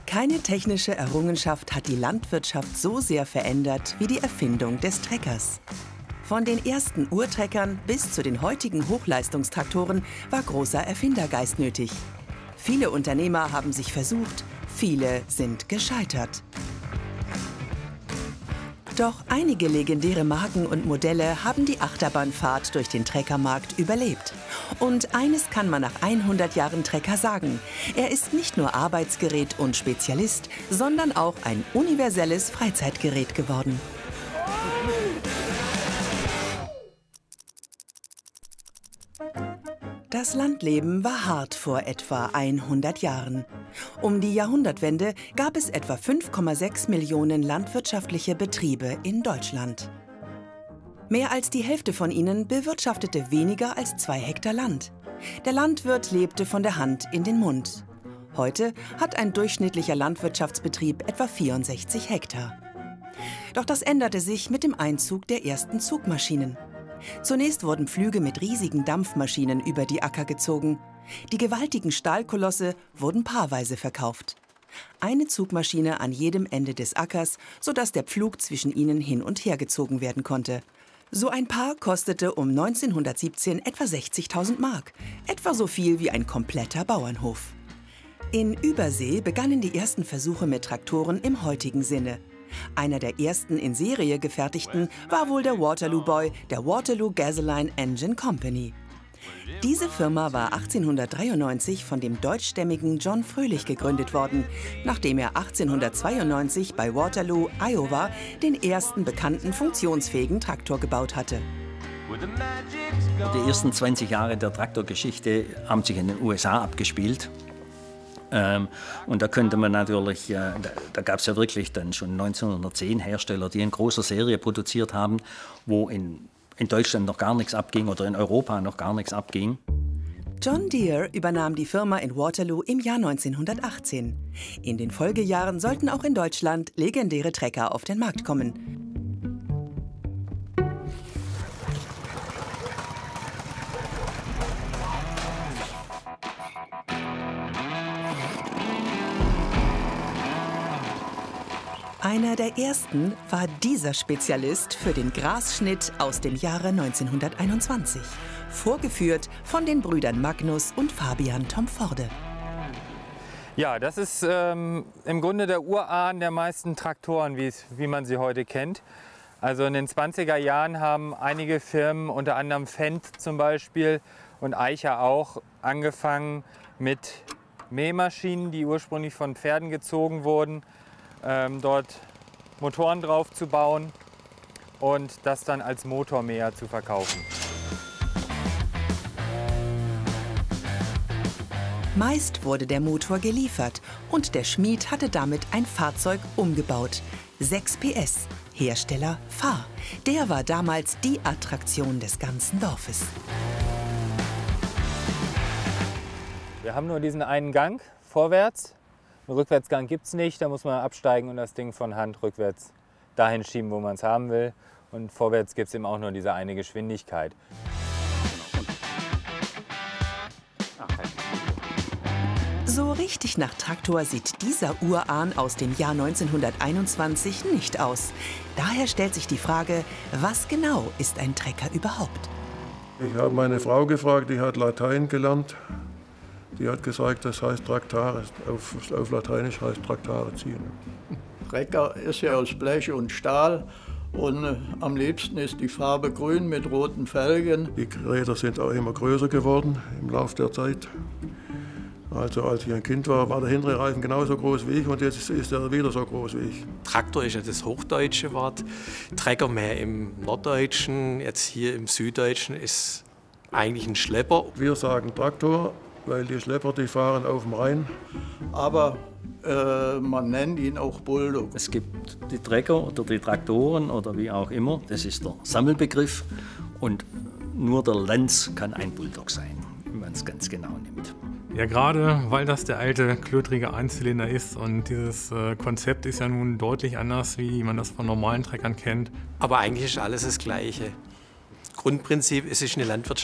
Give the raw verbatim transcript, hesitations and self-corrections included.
Keine technische Errungenschaft hat die Landwirtschaft so sehr verändert wie die Erfindung des Treckers. Von den ersten Urtreckern bis zu den heutigen Hochleistungstraktoren war großer Erfindergeist nötig. Viele Unternehmer haben sich versucht, viele sind gescheitert. Doch einige legendäre Marken und Modelle haben die Achterbahnfahrt durch den Treckermarkt überlebt. Und eines kann man nach hundert Jahren Trecker sagen: Er ist nicht nur Arbeitsgerät und Spezialist, sondern auch ein universelles Freizeitgerät geworden. Das Landleben war hart vor etwa hundert Jahren. Um die Jahrhundertwende gab es etwa fünf Komma sechs Millionen landwirtschaftliche Betriebe in Deutschland. Mehr als die Hälfte von ihnen bewirtschaftete weniger als zwei Hektar Land. Der Landwirt lebte von der Hand in den Mund. Heute hat ein durchschnittlicher Landwirtschaftsbetrieb etwa vierundsechzig Hektar. Doch das änderte sich mit dem Einzug der ersten Zugmaschinen. Zunächst wurden Pflüge mit riesigen Dampfmaschinen über die Acker gezogen. Die gewaltigen Stahlkolosse wurden paarweise verkauft. Eine Zugmaschine an jedem Ende des Ackers, sodass der Pflug zwischen ihnen hin und her gezogen werden konnte. So ein Paar kostete um neunzehnhundertsiebzehn etwa sechzigtausend Mark, etwa so viel wie ein kompletter Bauernhof. In Übersee begannen die ersten Versuche mit Traktoren im heutigen Sinne. Einer der ersten in Serie gefertigten war wohl der Waterloo Boy der Waterloo Gasoline Engine Company. Diese Firma war achtzehnhundertdreiundneunzig von dem deutschstämmigen John Fröhlich gegründet worden, nachdem er achtzehnhundertzweiundneunzig bei Waterloo, Iowa, den ersten bekannten funktionsfähigen Traktor gebaut hatte. Die ersten zwanzig Jahre der Traktorgeschichte haben sich in den U S A abgespielt. Ähm, und da könnte man natürlich, äh, da, da gab es ja wirklich dann schon neunzehnhundertzehn Hersteller, die in großer Serie produziert haben, wo in, in Deutschland noch gar nichts abging oder in Europa noch gar nichts abging. John Deere übernahm die Firma in Waterloo im Jahr neunzehnhundertachtzehn. In den Folgejahren sollten auch in Deutschland legendäre Trecker auf den Markt kommen. Einer der ersten war dieser Spezialist für den Grasschnitt aus dem Jahre neunzehnhunderteinundzwanzig, vorgeführt von den Brüdern Magnus und Fabian Tomforde. Ja, das ist ähm, im Grunde der Urahn der meisten Traktoren, wie man sie heute kennt. Also in den zwanziger Jahren haben einige Firmen, unter anderem Fendt zum Beispiel und Eicher auch, angefangen mit Mähmaschinen, die ursprünglich von Pferden gezogen wurden, Ähm, dort Motoren drauf zu bauen und das dann als Motormäher zu verkaufen. Meist wurde der Motor geliefert und der Schmied hatte damit ein Fahrzeug umgebaut. sechs P S, Hersteller Fahr. Der war damals die Attraktion des ganzen Dorfes. Wir haben nur diesen einen Gang vorwärts. Einen Rückwärtsgang gibt es nicht, da muss man absteigen und das Ding von Hand rückwärts dahin schieben, wo man es haben will. Und vorwärts gibt es eben auch nur diese eine Geschwindigkeit. So richtig nach Traktor sieht dieser Urahn aus dem Jahr neunzehnhunderteinundzwanzig nicht aus. Daher stellt sich die Frage, was genau ist ein Trecker überhaupt? Ich habe meine Frau gefragt, die hat Latein gelernt. Die hat gesagt, das heißt Traktare, auf, auf Lateinisch heißt Traktare ziehen. Trecker ist ja aus Blech und Stahl und äh, am liebsten ist die Farbe grün mit roten Felgen. Die Räder sind auch immer größer geworden im Laufe der Zeit. Also als ich ein Kind war, war der hintere Reifen genauso groß wie ich und jetzt ist er wieder so groß wie ich. Traktor ist ja das hochdeutsche Wort, Trecker mehr im Norddeutschen, jetzt hier im Süddeutschen ist eigentlich ein Schlepper. Wir sagen Traktor, weil die Schlepper, die fahren auf dem Rhein. Aber äh, man nennt ihn auch Bulldog. Es gibt die Trecker oder die Traktoren oder wie auch immer. Das ist der Sammelbegriff. Und nur der Lenz kann ein Bulldog sein, wenn man es ganz genau nimmt. Ja, gerade weil das der alte, klötrige Einzylinder ist und dieses äh, Konzept ist ja nun deutlich anders, wie man das von normalen Treckern kennt. Aber eigentlich ist alles das Gleiche. Grundprinzip, es ist eine Landwirtschaft.